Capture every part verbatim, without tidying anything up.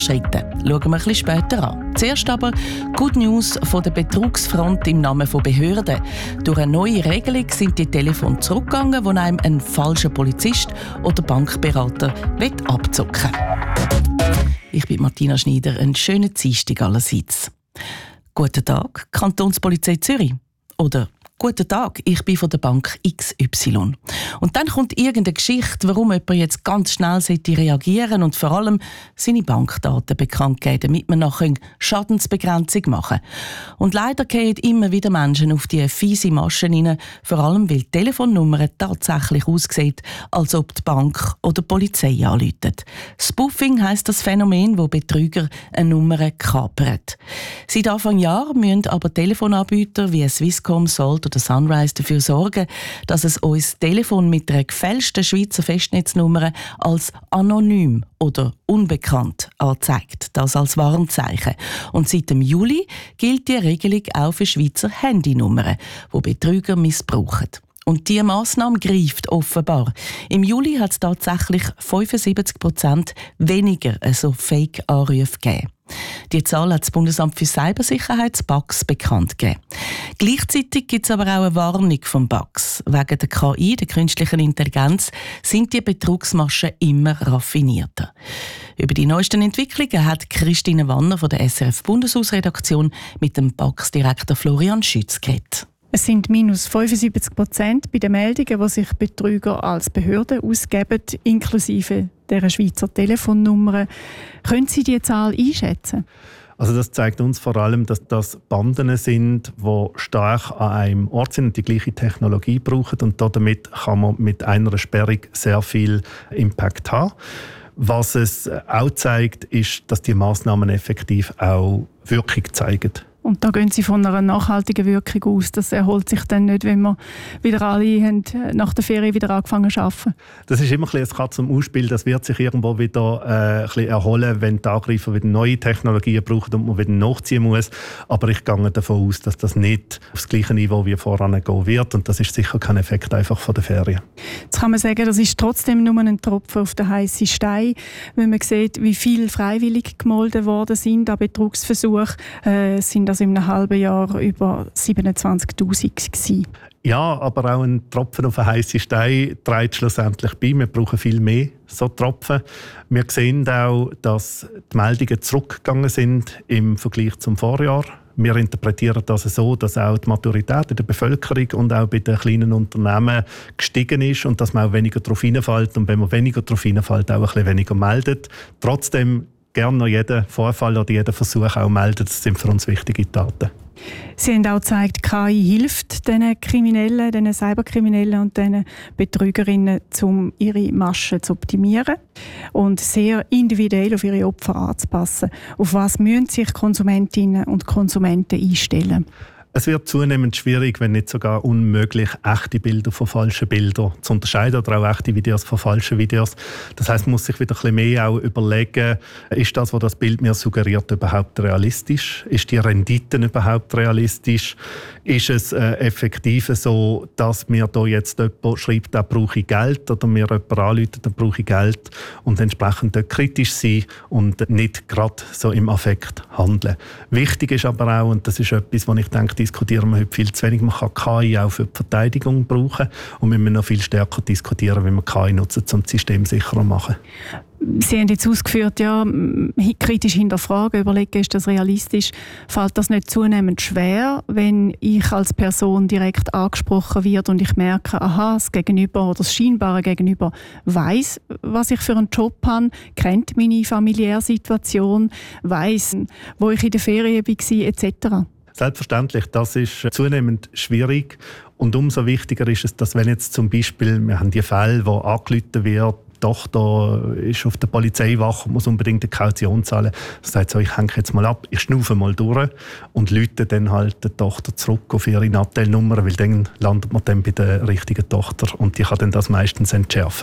Schritte. Schauen wir ein bisschen später an. Zuerst aber Good News von der Betrugsfront im Namen von Behörden. Durch eine neue Regelung sind die Telefone zurückgegangen, wo einem ein falscher Polizist oder Bankberater abzocken will. Ich bin Martina Schneider. Einen schönen Dienstag allerseits. Guten Tag, Kantonspolizei Zürich. Oder «Guten Tag, ich bin von der Bank X Y». Und dann kommt irgendeine Geschichte, warum jemand jetzt ganz schnell reagieren sollte und vor allem seine Bankdaten bekannt geben, damit man nachher Schadensbegrenzung machen kann. Und leider gehen immer wieder Menschen auf die fiese Maschen rein, vor allem weil die Telefonnummer tatsächlich aussieht, als ob die Bank oder die Polizei anruft. Spoofing heisst das Phänomen, wo Betrüger eine Nummer kapern. Seit Anfang Jahr müssen aber Telefonanbieter wie Swisscom, Salt oder Sunrise dafür sorgen, dass es uns Telefon mit einer gefälschten Schweizer Festnetznummer als anonym oder unbekannt anzeigt. Das als Warnzeichen. Und seit dem Juli gilt die Regelung auch für Schweizer Handynummern, die Betrüger missbrauchen. Und diese Massnahme greift offenbar. Im Juli hat es tatsächlich fünfundsiebzig Prozent weniger so Fake-Anrufe gegeben. Die Zahl hat das Bundesamt für Cybersicherheit, B A X, bekannt gegeben. Gleichzeitig gibt es aber auch eine Warnung vom B A X. Wegen der K I, der künstlichen Intelligenz, sind die Betrugsmaschen immer raffinierter. Über die neuesten Entwicklungen hat Christine Wanner von der S R F-Bundeshausredaktion mit dem B A X-Direktor Florian Schütz geredet. Es sind minus fünfundsiebzig Prozent bei den Meldungen, die sich Betrüger als Behörde ausgeben, inklusive der Schweizer Telefonnummer. Können Sie diese Zahl einschätzen? Also das zeigt uns vor allem, dass das Banden sind, die stark an einem Ort sind und die gleiche Technologie brauchen. Und damit kann man mit einer Sperrung sehr viel Impact haben. Was es auch zeigt, ist, dass die Massnahmen effektiv auch Wirkung zeigen. Und da gehen Sie von einer nachhaltigen Wirkung aus. Das erholt sich dann nicht, wenn wir wieder alle haben nach der Ferie wieder angefangen zu arbeiten. Das ist immer ein, ein Katz zum Ausspiel. Das wird sich irgendwo wieder äh, ein bisschen erholen, wenn die Angreifer wieder neue Technologien brauchen und man wieder nachziehen muss. Aber ich gehe davon aus, dass das nicht auf das gleiche Niveau wie voran gehen wird. Und das ist sicher kein Effekt einfach von der Ferien. Jetzt kann man sagen, das ist trotzdem nur ein Tropfen auf den heißen Stein. Wenn man sieht, wie viele freiwillig gemolden worden sind an Betrugsversuchen, äh, sind also in einem halben Jahr über siebenundzwanzigtausend gewesen. Ja, aber auch ein Tropfen auf einen heißen Stein trägt schlussendlich bei. Wir brauchen viel mehr so Tropfen. Wir sehen auch, dass die Meldungen zurückgegangen sind im Vergleich zum Vorjahr. Wir interpretieren das so, dass auch die Maturität in der Bevölkerung und auch bei den kleinen Unternehmen gestiegen ist und dass man auch weniger darauf hineinfällt. Und wenn man weniger darauf hineinfällt, auch ein bisschen weniger meldet. Trotzdem gerne noch jeden Vorfall oder jeden Versuch auch melden. Das sind für uns wichtige Daten. Sie haben auch gezeigt, K I hilft diesen Kriminellen, diesen Cyberkriminellen und diesen Betrügerinnen, um ihre Maschen zu optimieren und sehr individuell auf ihre Opfer anzupassen. Auf was müssen sich Konsumentinnen und Konsumenten einstellen? Es wird zunehmend schwierig, wenn nicht sogar unmöglich, echte Bilder von falschen Bildern zu unterscheiden oder auch echte Videos von falschen Videos. Das heisst, man muss sich wieder ein bisschen mehr auch überlegen, ist das, was das Bild mir suggeriert, überhaupt realistisch? Ist die Rendite überhaupt realistisch? Ist es äh, effektiv so, dass mir da jetzt jemand schreibt, da brauche ich Geld, oder mir jemand anruft, da brauche ich Geld, und entsprechend dort kritisch sein und nicht gerade so im Affekt handeln. Wichtig ist aber auch, und das ist etwas, was ich denke, diskutieren wir heute viel zu wenig. Man kann K I auch für die Verteidigung brauchen und wir müssen noch viel stärker diskutieren, wie man K I nutzen, um das System sicherer zu machen. Sie haben jetzt ausgeführt, ja, kritisch hinterfragen, überlegen, ist das realistisch? Fällt das nicht zunehmend schwer, wenn ich als Person direkt angesprochen werde und ich merke, aha, das Gegenüber oder das scheinbare Gegenüber weiss, was ich für einen Job habe, kennt meine familiäre Situation, weiss, wo ich in der Ferien war, et cetera? Selbstverständlich, das ist zunehmend schwierig. Und umso wichtiger ist es, dass wenn jetzt zum Beispiel, wir haben die Fälle, wo angerufen wird, die Tochter ist auf der Polizeiwache und muss unbedingt eine Kaution zahlen. Das sagt so, ich hänge jetzt mal ab, ich schnaufe mal durch und läute dann halt die Tochter zurück auf ihre Nattel-Nummer, weil dann landet man dann bei der richtigen Tochter und die kann dann das meistens entschärfen.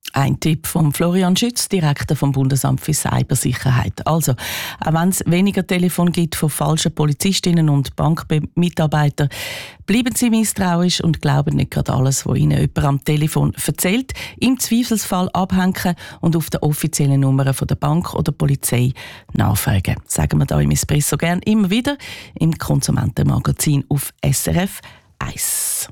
Ein Tipp von Florian Schütz, Direktor vom Bundesamt für Cybersicherheit. Also, auch wenn es weniger Telefon gibt von falschen Polizistinnen und Bankmitarbeitern, bleiben Sie misstrauisch und glauben nicht gerade alles, was Ihnen jemand am Telefon erzählt. Im Zweifelsfall abhängen und auf der offiziellen Nummer von der Bank oder Polizei nachfragen. Sagen wir da im Espresso gern immer wieder im Konsumentenmagazin auf S R F eins.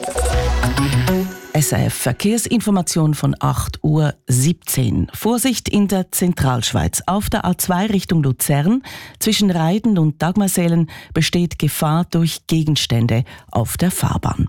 S R F Verkehrsinformation von acht Uhr siebzehn. Vorsicht in der Zentralschweiz. Auf der A zwei Richtung Luzern zwischen Reiden und Dagmarsälen besteht Gefahr durch Gegenstände auf der Fahrbahn.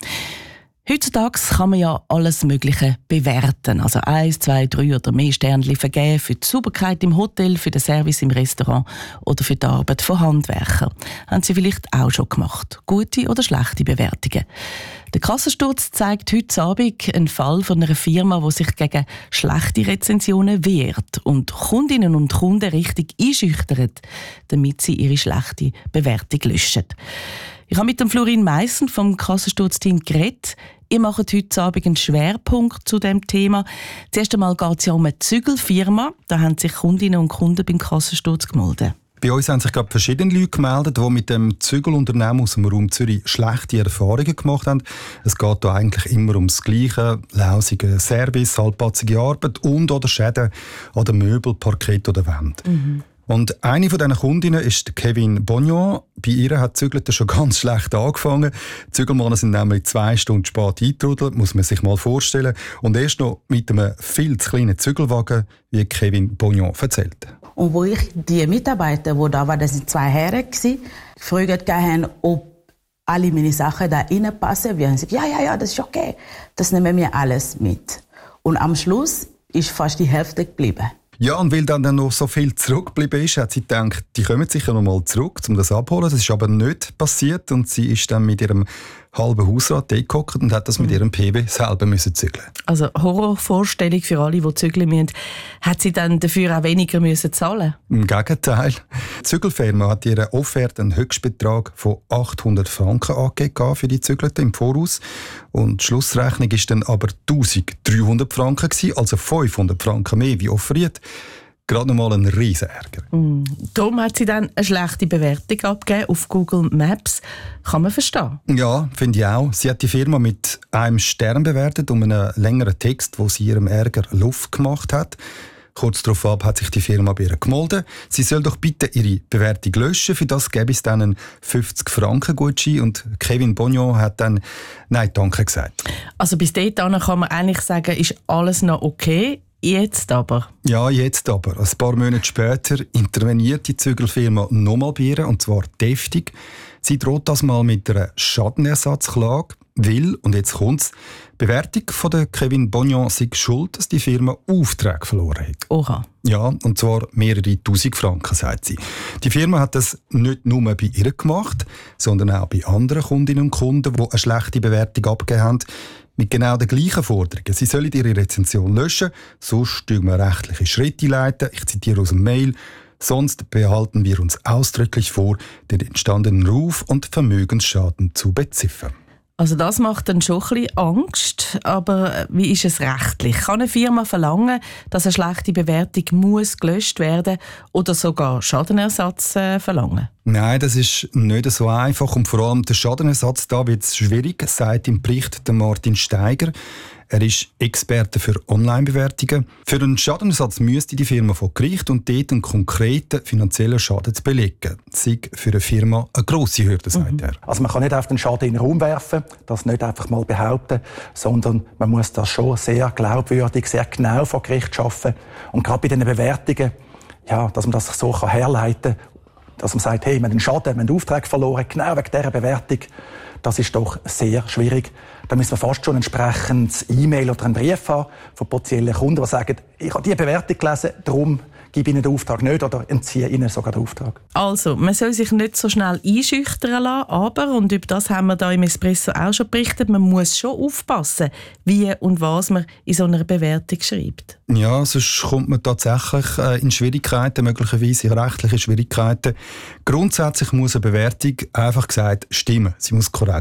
Heutzutage kann man ja alles Mögliche bewerten. Also eins, zwei, drei oder mehr Sternchen vergeben für die Sauberkeit im Hotel, für den Service im Restaurant oder für die Arbeit von Handwerkern. Haben Sie vielleicht auch schon gemacht. Gute oder schlechte Bewertungen. Der Kassensturz zeigt heute Abend einen Fall von einer Firma, die sich gegen schlechte Rezensionen wehrt und Kundinnen und Kunden richtig einschüchtert, damit sie ihre schlechte Bewertung löschen. Ich habe mit dem Florin Meissen vom Kassensturzteam geredet. Ihr macht heute Abend einen Schwerpunkt zu diesem Thema. Zuerst einmal geht es ja um eine Zügelfirma. Da haben sich Kundinnen und Kunden beim Kassensturz gemeldet. Bei uns haben sich gerade verschiedene Leute gemeldet, die mit dem Zügelunternehmen aus dem Raum Zürich schlechte Erfahrungen gemacht haben. Es geht hier eigentlich immer ums Gleiche: lausige Service, halbpatzige Arbeit und oder Schäden an den Möbel, Parkett oder Wänden. Mhm. Und eine von diesen Kundinnen ist Kevin Bognon. Bei ihr hat Zügeln schon ganz schlecht angefangen. Die Zügelmannen sind nämlich zwei Stunden spät eingetrudelt, muss man sich mal vorstellen. Und erst noch mit einem viel zu kleinen Zügelwagen, wie Kevin Bognon erzählt. Und wo ich die Mitarbeiter, die da waren, das sind zwei Herren, gefragt haben, ob alle meine Sachen da reinpassen. Wir haben gesagt, ja, ja, ja, das ist okay. Das nehmen wir alles mit. Und am Schluss ist fast die Hälfte geblieben. Ja, und weil dann noch so viel zurückgeblieben ist, hat sie gedacht, die kommen sicher noch mal zurück, um das abzuholen. Das ist aber nicht passiert und sie ist dann mit ihrem halben Hausrat gehockt und hat das mit ihrem P W selber müssen zügeln. Also Horrorvorstellung für alle, die zügeln müssen. Hat sie dann dafür auch weniger müssen zahlen? Im Gegenteil. Die Zügelfirma hat ihre Offerte einen Höchstbetrag von achthundert Franken angegeben für die Zügelte im Voraus. Und die Schlussrechnung war dann aber eintausenddreihundert Franken gewesen, also fünfhundert Franken mehr wie offeriert. Gerade noch mal ein Riesenärger. Mm. Darum hat sie dann eine schlechte Bewertung abgegeben auf Google Maps. Kann man verstehen? Ja, finde ich auch. Sie hat die Firma mit einem Stern bewertet, um einen längeren Text, wo sie ihrem Ärger Luft gemacht hat. Kurz darauf ab hat sich die Firma bei ihr gemeldet. Sie soll doch bitte ihre Bewertung löschen. Für das gäbe es dann einen fünfzig Franken Gutschein. Und Kevin Bognon hat dann «Nein, danke» gesagt. Also bis dahin kann man eigentlich sagen, ist alles noch okay. Jetzt aber? Ja, jetzt aber. Ein paar Monate später interveniert die Zügelfirma nochmal bei ihr, und zwar deftig. Sie droht das mal mit einer Schadenersatzklage, weil, und jetzt kommt's, die Bewertung von der Kevin Bognon sei schuld, dass die Firma Aufträge verloren hat. Oha. Ja, und zwar mehrere tausend Franken, sagt sie. Die Firma hat das nicht nur bei ihr gemacht, sondern auch bei anderen Kundinnen und Kunden, die eine schlechte Bewertung abgegeben haben, mit genau den gleichen Forderungen. Sie sollen ihre Rezension löschen, sonst tun wir rechtliche Schritte einleiten. Ich zitiere aus dem Mail. Sonst behalten wir uns ausdrücklich vor, den entstandenen Ruf- und Vermögensschaden zu beziffern. Also das macht dann schon ein bisschen Angst, aber wie ist es rechtlich? Kann eine Firma verlangen, dass eine schlechte Bewertung muss gelöscht werden oder sogar Schadenersatz äh, verlangen? Nein, das ist nicht so einfach und vor allem der Schadenersatz, da wird es schwierig, sagt im Bericht der Martin Steiger. Er ist Experte für Online-Bewertungen. Für einen Schadenersatz müsste die Firma vor Gericht und dort einen konkreten finanziellen Schaden zu belegen. Das ist für eine Firma eine grosse Hürde, sagt mhm. er. Also man kann nicht auf den Schaden in den Raum werfen, das nicht einfach mal behaupten, sondern man muss das schon sehr glaubwürdig, sehr genau vor Gericht schaffen. Und gerade bei diesen Bewertungen, ja, dass man das so herleiten kann, dass man sagt, hey, wir haben einen Schaden, wir haben einen Auftrag verloren, genau wegen dieser Bewertung, das ist doch sehr schwierig. Da müssen wir fast schon entsprechend E-Mail oder einen Brief haben von potenziellen Kunden, die sagen, ich habe diese Bewertung gelesen, darum gebe Ihnen den Auftrag nicht oder entziehe Ihnen sogar den Auftrag. Also, man soll sich nicht so schnell einschüchtern lassen, aber, und über das haben wir da im Espresso auch schon berichtet, man muss schon aufpassen, wie und was man in so einer Bewertung schreibt. Ja, sonst kommt man tatsächlich in Schwierigkeiten, möglicherweise in rechtliche Schwierigkeiten. Grundsätzlich muss eine Bewertung, einfach gesagt, stimmen. Sie muss korrekt sein.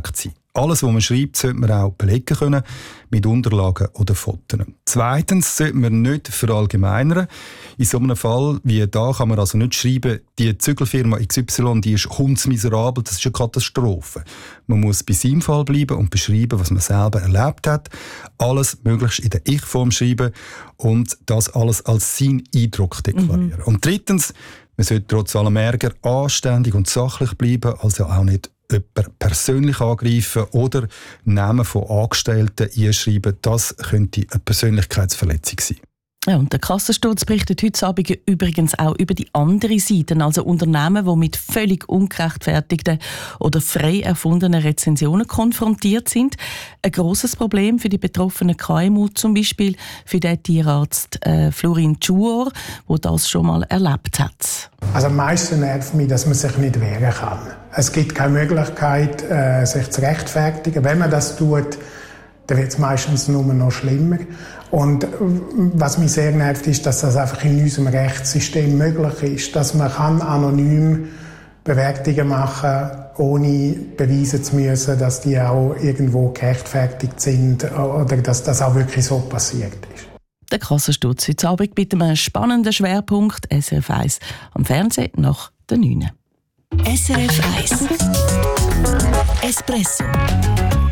Alles, was man schreibt, sollte man auch belegen können, mit Unterlagen oder Fotos. Zweitens sollte man nicht verallgemeinern. In so einem Fall wie da kann man also nicht schreiben, die Zügelfirma X Y, die ist hundsmiserabel, das ist eine Katastrophe. Man muss bei seinem Fall bleiben und beschreiben, was man selber erlebt hat. Alles möglichst in der Ich-Form schreiben und das alles als seinen Eindruck deklarieren. Mhm. Und drittens, man sollte trotz allem Ärger anständig und sachlich bleiben, also auch nicht jemanden persönlich angreifen oder Namen von Angestellten einschreiben. Das könnte eine Persönlichkeitsverletzung sein. Ja, und der Kassensturz berichtet heute Abend übrigens auch über die andere Seite, also Unternehmen, die mit völlig ungerechtfertigten oder frei erfundenen Rezensionen konfrontiert sind. Ein grosses Problem für die betroffenen K M U, zum Beispiel für den Tierarzt äh, Florin Tschuor, der das schon mal erlebt hat. Also am meisten nervt mich, dass man sich nicht wehren kann. Es gibt keine Möglichkeit, äh, sich zu rechtfertigen. Wenn man das tut, dann wird es meistens nur noch schlimmer. Und was mich sehr nervt, ist, dass das einfach in unserem Rechtssystem möglich ist, dass man kann anonym Bewertungen machen kann, ohne beweisen zu müssen, dass die auch irgendwo gerechtfertigt sind oder dass das auch wirklich so passiert ist. Der Kassensturz heute Abend mit einem spannenden Schwerpunkt S R F eins am Fernsehen nach der neun. S R F eins Espresso